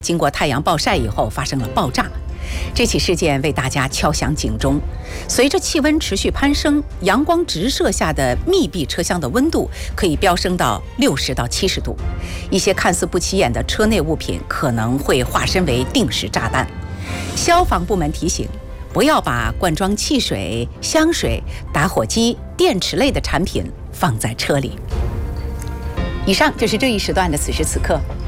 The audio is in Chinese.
经过太阳暴晒以后发生了爆炸。这起事件为大家敲响警钟。随着气温持续攀升，阳光直射下的密闭车厢的温度可以飙升到60到70度，一些看似不起眼的车内物品可能会化身为定时炸弹。消防部门提醒，不要把罐装汽水、香水、打火机、电池类的产品放在车里。以上就是这一时段的此时此刻。